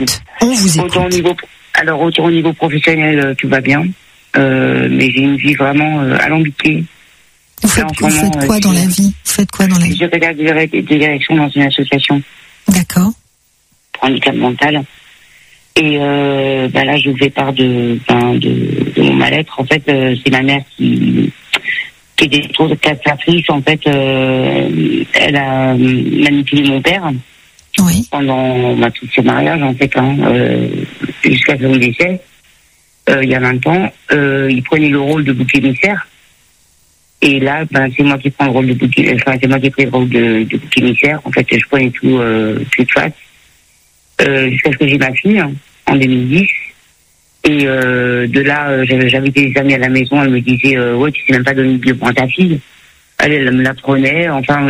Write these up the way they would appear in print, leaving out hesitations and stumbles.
écoute. On vous écoute. Autant au niveau professionnel, tout va bien. Mais j'ai une vie vraiment alambiquée. Vous faites quoi dans la vie? Je suis secrétaire de direction dans une association. D'accord. Pour handicap mental. Et là, je vous fais part de mon mal-être. En fait, c'est ma mère qui était trop castratrice. En fait, elle a manipulé mon père. Oui. Pendant tout ce mariage, en fait, jusqu'à son décès, il y a 20 ans, il prenait le rôle de bouc émissaire. Et là, c'est moi qui prends le rôle de bouc émissaire. C'est moi qui ai pris le rôle de bouc émissaire. En fait, je prenais tout de face. Jusqu'à ce que j'ai ma fille, en 2010. Et de là, j'avais des amis à la maison, elle me disait ouais, tu sais même pas donner de bio pour ta fille. Elle me la prenait, enfin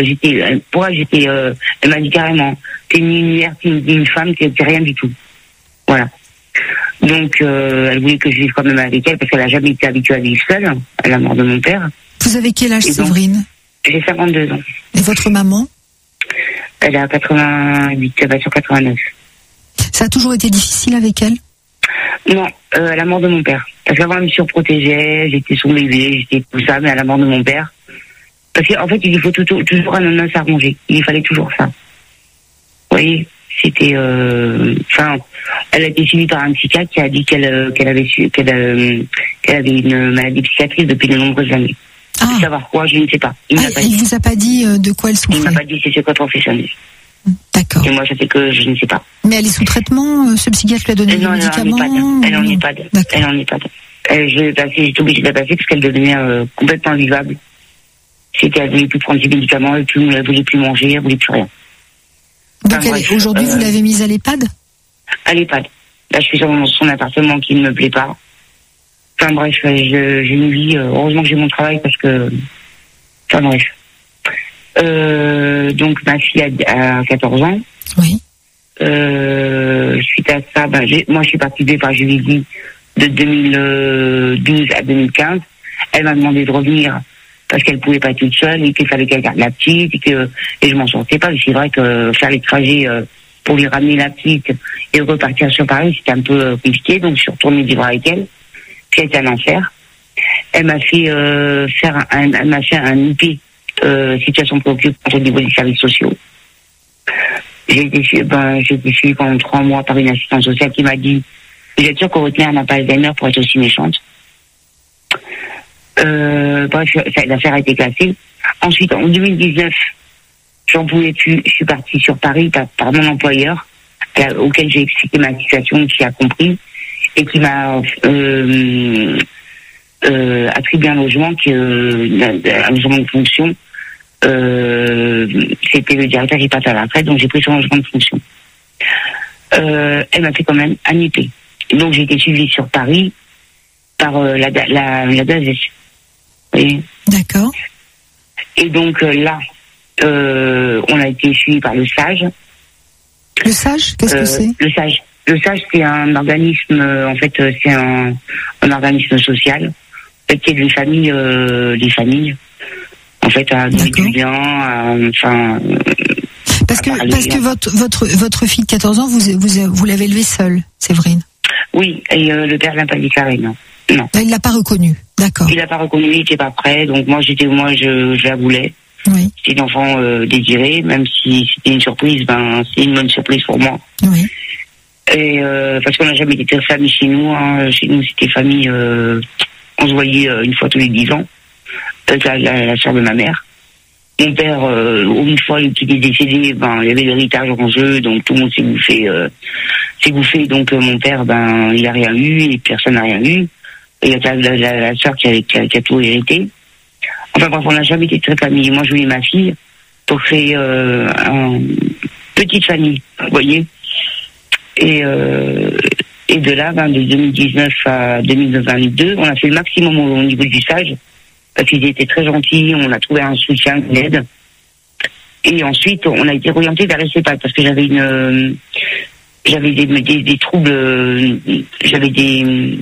elle m'a dit carrément, t'es une mère, t'es une femme, t'es rien du tout. Voilà. Donc elle voulait que je vive quand même avec elle parce qu'elle a jamais été habituée à vivre seule, à la mort de mon père. Vous avez quel âge, Séverine? J'ai 52 ans. Et votre maman? Elle a 88, elle va sur 89. Ça a toujours été difficile avec elle? Non, à la mort de mon père. Parce qu'avant, elle me surprotégeait, j'étais son bébé, j'étais tout ça, mais à la mort de mon père. Parce qu'en fait, il faut toujours un homme s'arranger. Il fallait toujours ça. Vous voyez, c'était... elle a été suivie par un psychiatre qui a dit qu'elle avait une maladie psychiatrique depuis de nombreuses années. Ah. Savoir quoi, je ne sais pas. Il ne vous a pas dit de quoi elle souffrait? Il ne m'a pas dit c'est secret professionnel. D'accord. Et moi, ça fait que je ne sais pas. Mais elle est sous traitement? Ce psychiatre lui a donné des médicaments? Elle en est pas. Elle en est pas. J'étais obligée de la passer parce qu'elle devenait complètement invivable. Elle voulait plus prendre ses médicaments, elle voulait plus manger, elle voulait plus rien. Donc aujourd'hui, vous l'avez mise à l'EHPAD? À l'EHPAD. Là, je suis dans son appartement qui ne me plaît pas. Enfin bref, j'ai une vie. Heureusement que j'ai mon travail parce que... Enfin bref. Donc ma fille a 14 ans. Oui. Suite à ça, moi je suis partie de Juvisy de 2012 à 2015. Elle m'a demandé de revenir parce qu'elle pouvait pas être toute seule et qu'il fallait qu'elle garde la petite et je m'en sortais pas. C'est vrai que faire les trajets pour lui ramener la petite et repartir sur Paris, c'était un peu compliqué. Donc je suis retournée vivre avec elle. C'était un enfer. Elle m'a fait faire un IP, situation préoccupante au niveau des services sociaux. J'ai été suivie pendant 3 mois par une assistante sociale qui m'a dit vous êtes sûr qu'on retenait n'a pas Alzheimer pour être aussi méchante. Bref, l'affaire a été classée. Ensuite, en 2019, j'en pouvais plus. Je suis partie sur Paris par mon employeur, auquel j'ai expliqué ma situation, qui a compris et qui m'a attribué un logement, un logement de fonction. C'était le directeur qui partait à la retraite, donc j'ai pris son logement de fonction. Elle m'a fait quand même un IP. Donc j'ai été suivie sur Paris par la DASS. Oui. D'accord. Et donc là, on a été suivi par le SAGE. Le SAGE, qu'est-ce que c'est? Le SAGE, c'est un organisme, en fait, c'est un organisme social qui aide les familles, en fait, à donner du bien, Parce que votre fille de 14 ans, vous l'avez élevée seule, Séverine. Oui, et le père l'a pas déclaré, non. Non. Il l'a pas reconnu, d'accord. Il l'a pas reconnu, il était pas prêt, donc moi je la voulais. Oui. C'était une enfant désirée, même si c'était une surprise, c'est une bonne surprise pour moi. Oui. Et parce qu'on n'a jamais été très famille chez nous, chez nous c'était famille, on se voyait une fois tous les 10 ans, la soeur de ma mère. Mon père, une fois qu'il est décédé, il y avait l'héritage en jeu, donc tout le monde s'est bouffé, donc mon père, il a rien eu, et personne n'a rien eu. Et il y a la soeur qui a tout hérité. Enfin bref, on n'a jamais été très famille. Moi, je voulais ma fille pour créer une petite famille, vous voyez. Et de là, de 2019 à 2022, on a fait le maximum au niveau du SAGE, parce qu'ils étaient très gentils, on a trouvé un soutien, une aide. Et ensuite, on a été orienté vers les CEPAD, parce que j'avais des troubles, j'avais des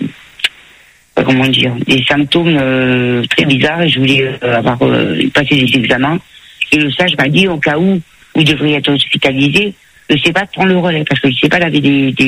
symptômes très bizarres, et je voulais passer des examens. Et le SAGE m'a dit, au cas où vous devriez être hospitalisé, le CEPAD prend le relais, parce que le CEPAD avait des